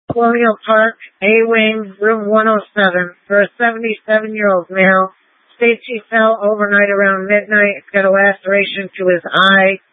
Colonial Park, A-Wing, room 107, for a 77-year-old male. States he fell overnight around midnight. Got a laceration to his eye.